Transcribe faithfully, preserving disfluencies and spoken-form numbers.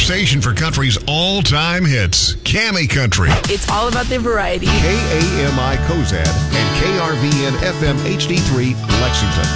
station for country's all-time hits, Cammy Country. It's all about the variety. K A M I Cozad and K R V N F M H D three Lexington.